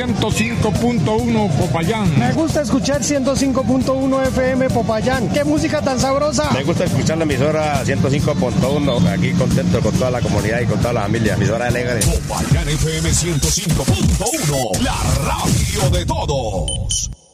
105.1 Popayán. Me gusta escuchar 105.1 FM Popayán. ¡Qué música tan sabrosa! Me gusta escuchar la emisora 105.1. Aquí contento con toda la comunidad y con toda la familia. Emisora alegre. Popayán FM 105.1. La radio de todos.